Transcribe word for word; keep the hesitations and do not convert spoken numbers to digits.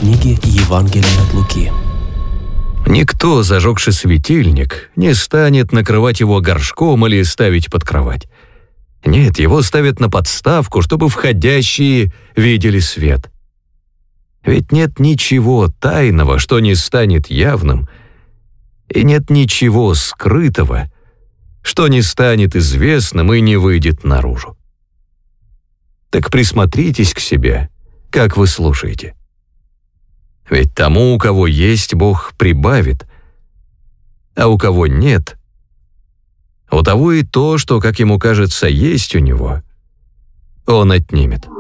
книги Евангелия от Луки. Никто, зажегший светильник, не станет накрывать его горшком или ставить под кровать. Нет, его ставят на подставку, чтобы входящие видели свет. Ведь нет ничего тайного, что не станет явным, и нет ничего скрытого, что не станет известным и не выйдет наружу. Так присмотритесь к себе, как вы слушаете. Ведь тому, у кого есть, Бог прибавит, а у кого нет, у того и то, что, как ему кажется, есть у него, он отнимет.